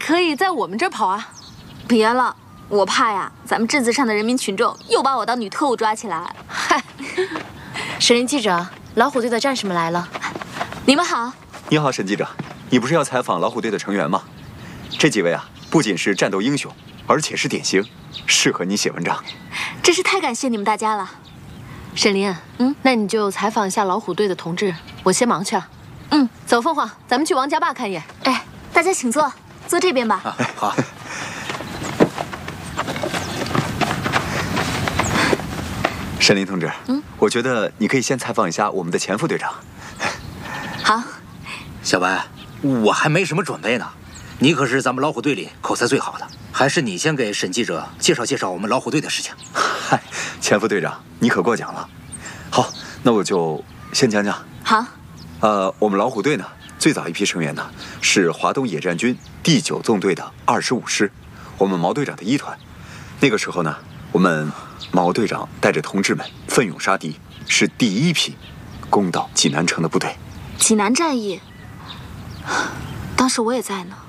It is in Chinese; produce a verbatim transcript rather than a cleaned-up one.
可以在我们这儿跑啊。 别了，我怕呀，咱们镇子上的人民群众又把我当女特务抓起来。 嗨，沈林记者，老虎队的战士们来了。 你们好。 你好，沈记者，你不是要采访老虎队的成员吗？这几位啊，不仅是战斗英雄，而且是典型，适合你写文章。 真是太感谢你们大家了。 沈林，嗯，那你就采访一下老虎队的同志，我先忙去了。嗯，走，凤凰，咱们去王家坝看一眼。 哎，大家请坐，坐这边吧。 啊、好。 沈林同志，嗯，我觉得你可以先采访一下我们的前副队长。 好。 小白，我还没什么准备呢，你可是咱们老虎队里口才最好的，还是你先给沈记者介绍介绍我们老虎队的事情。 嗨，前副队长，你可过奖了。好，那我就先讲讲。 好。 呃，我们老虎队呢，最早一批成员呢是华东野战军第九纵队的二十五师，我们毛队长的一团。那个时候呢，我们毛队长带着同志们奋勇杀敌，是第一批攻到济南城的部队。 济南战役，当时我也在呢。